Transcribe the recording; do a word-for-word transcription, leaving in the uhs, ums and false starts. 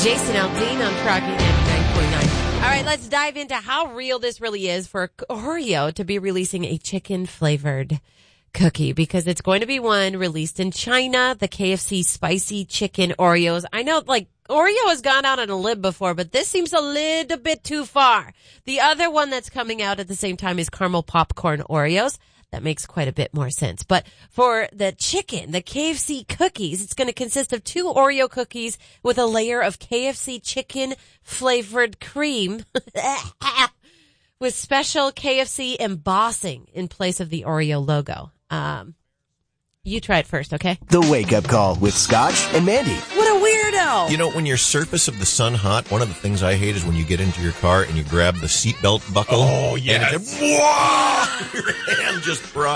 Jason Aldean on Froggy ninety-nine point nine. All right, let's dive into how real this really is for Oreo to be releasing a chicken-flavored cookie, because it's going to be one released in China, the K F C spicy chicken Oreos. I know, like, Oreo has gone out on a limb before, but this seems a little bit too far. The other one that's coming out at the same time is caramel popcorn Oreos. That makes quite a bit more sense. But for the chicken, the K F C cookies, it's going to consist of two Oreo cookies with a layer of K F C chicken flavored cream with special K F C embossing in place of the Oreo logo. Um, you try it first, okay? The Wake Up Call with Scotch and Mandy. What a weirdo! You know, when your surface of the sun hot, one of the things I hate is when you get into your car and you grab the seatbelt buckle. Oh, yes. And it's, whoa! Your hand just fries.